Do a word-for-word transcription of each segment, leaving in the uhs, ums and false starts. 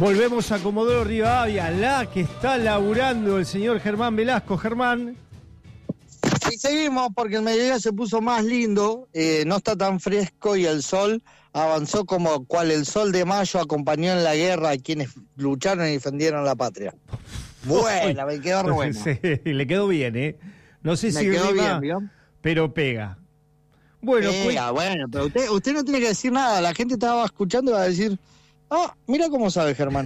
Volvemos a Comodoro Rivadavia, la que está laburando el señor Germán Velasco. Germán. Y seguimos porque el mediodía se puso más lindo, eh, no está tan fresco y el sol avanzó como cual el sol de mayo acompañó en la guerra a quienes lucharon y defendieron la patria. Buena, me quedó re buena. Sí, le quedó bien, ¿eh? No sé me si quedó rima, bien, ¿vio? pero pega. Bueno, pega, pues... bueno, pero usted, usted no tiene que decir nada, la gente estaba escuchando y va a decir, ah, mira cómo sabe Germán.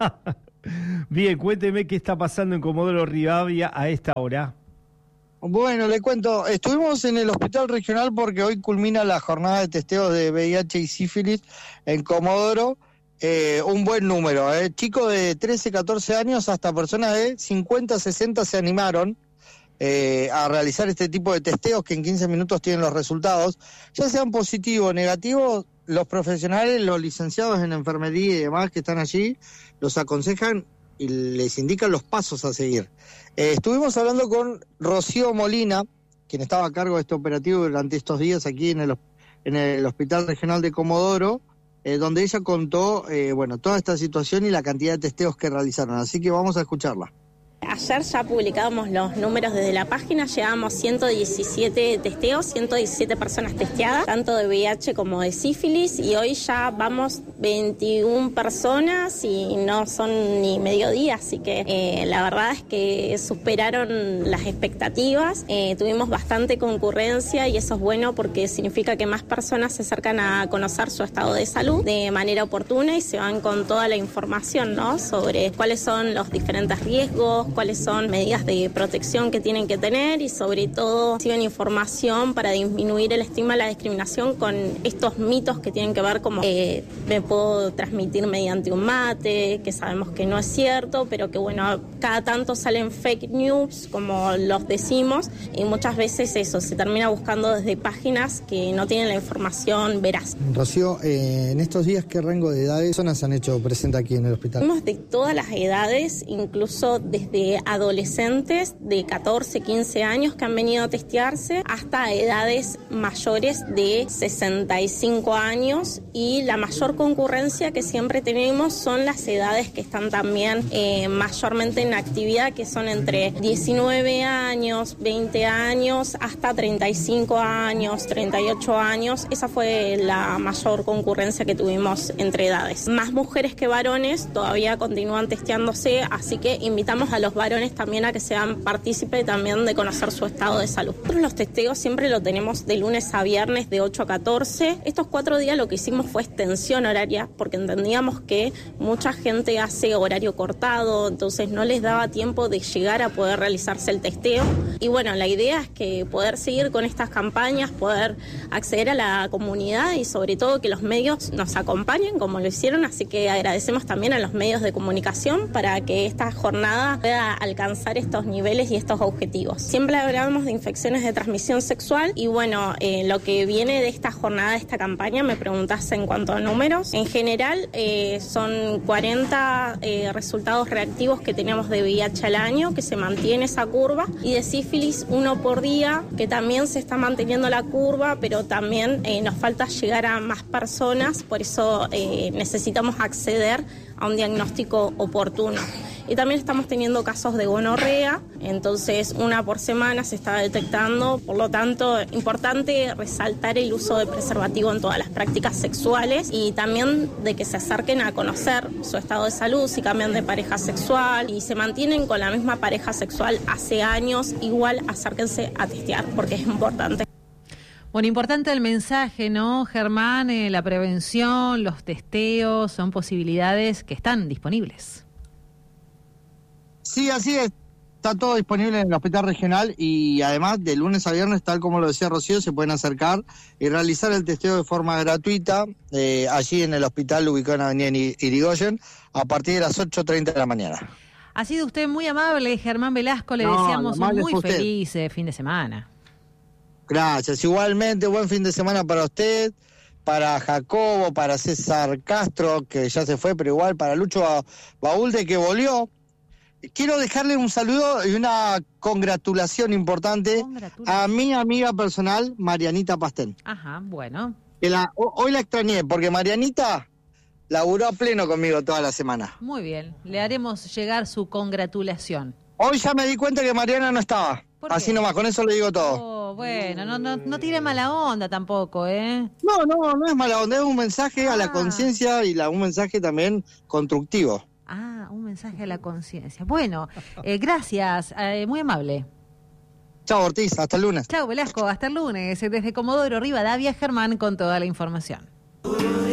Bien, cuénteme qué está pasando en Comodoro Rivadavia a esta hora. Bueno, le cuento, estuvimos en el hospital regional porque hoy culmina la jornada de testeos de V I H y sífilis en Comodoro, eh, un buen número, eh. Chicos de trece, catorce años hasta personas de cincuenta, sesenta se animaron eh, a realizar este tipo de testeos que en quince minutos tienen los resultados, ya sean positivos o negativos. Los profesionales, los licenciados en enfermería y demás que están allí, los aconsejan y les indican los pasos a seguir. Eh, estuvimos hablando con Rocío Molina, quien estaba a cargo de este operativo durante estos días aquí en el, en el Hospital Regional de Comodoro, eh, donde ella contó eh, bueno, toda esta situación y la cantidad de testeos que realizaron. Así que vamos a escucharla. Ayer ya publicamos los números desde la página, llevamos ciento diecisiete testeos, ciento diecisiete personas testeadas, tanto de V I H como de sífilis, y hoy ya vamos veintiuna personas y no son ni mediodía, así que eh, la verdad es que superaron las expectativas, eh, tuvimos bastante concurrencia y eso es bueno porque significa que más personas se acercan a conocer su estado de salud de manera oportuna y se van con toda la información, ¿no?, sobre cuáles son los diferentes riesgos, cuáles son medidas de protección que tienen que tener y sobre todo reciben información para disminuir el estigma y la discriminación con estos mitos que tienen que ver como eh, me puedo transmitir mediante un mate, que sabemos que no es cierto, pero que bueno, cada tanto salen fake news, como los decimos, y muchas veces eso, se termina buscando desde páginas que no tienen la información veraz. Rocío, eh, en estos días, ¿qué rango de edades personas se han hecho presente aquí en el hospital? Tenemos de todas las edades, incluso desde adolescentes de catorce, quince años que han venido a testearse hasta edades mayores de sesenta y cinco años, y la mayor concurrencia que siempre tenemos son las edades que están también eh, mayormente en actividad, que son entre diecinueve años, veinte años hasta treinta y cinco años, treinta y ocho años. Esa fue la mayor concurrencia que tuvimos entre edades. Más mujeres que varones todavía continúan testeándose, así que invitamos a los varones también a que sean partícipes también de conocer su estado de salud. Nosotros los testeos siempre lo tenemos de lunes a viernes de ocho a catorce. Estos cuatro días lo que hicimos fue extensión horaria porque entendíamos que mucha gente hace horario cortado, entonces no les daba tiempo de llegar a poder realizarse el testeo. Y bueno, la idea es que poder seguir con estas campañas, poder acceder a la comunidad y sobre todo que los medios nos acompañen como lo hicieron, así que agradecemos también a los medios de comunicación para que esta jornada pueda alcanzar estos niveles y estos objetivos. Siempre hablamos de infecciones de transmisión sexual y bueno, eh, lo que viene de esta jornada, de esta campaña, me preguntaste en cuanto a números. En general eh, son cuarenta eh, resultados reactivos que tenemos de V I H al año, que se mantiene esa curva, y de sífilis uno por día, que también se está manteniendo la curva, pero también eh, nos falta llegar a más personas, por eso eh, necesitamos acceder a un diagnóstico oportuno. Y también estamos teniendo casos de gonorrea, entonces una por semana se está detectando, por lo tanto, importante resaltar el uso de preservativo en todas las prácticas sexuales y también de que se acerquen a conocer su estado de salud, si cambian de pareja sexual y se mantienen con la misma pareja sexual hace años, igual acérquense a testear porque es importante. Bueno, importante el mensaje, ¿no, Germán? Eh, la prevención, los testeos, son posibilidades que están disponibles. Sí, así es. Está todo disponible en el hospital regional y además de lunes a viernes, tal como lo decía Rocío, se pueden acercar y realizar el testeo de forma gratuita eh, allí en el hospital ubicado en Avenida Irigoyen a partir de las ocho treinta de la mañana. Ha sido usted muy amable, Germán Velasco. Le no, deseamos un muy feliz eh, fin de semana. Gracias. Igualmente, buen fin de semana para usted, para Jacobo, para César Castro, que ya se fue, pero igual para Lucho Baúlde, que volvió. Quiero dejarle un saludo y una congratulación importante congratulación. a mi amiga personal, Marianita Pastén. Ajá, bueno. Que la, hoy la extrañé, porque Marianita laburó a pleno conmigo toda la semana. Muy bien, le haremos llegar su congratulación. Hoy ya me di cuenta que Mariana no estaba. Así nomás, con eso le digo todo. Oh, bueno, no, no, no tire mala onda tampoco, ¿eh? No, no, no es mala onda, es un mensaje ah. a la conciencia y la, un mensaje también constructivo. Ah, un mensaje a la conciencia. Bueno, eh, gracias, eh, muy amable. Chao Ortiz, hasta el lunes. Chao Velasco, hasta el lunes. Desde Comodoro Rivadavia, Germán con toda la información.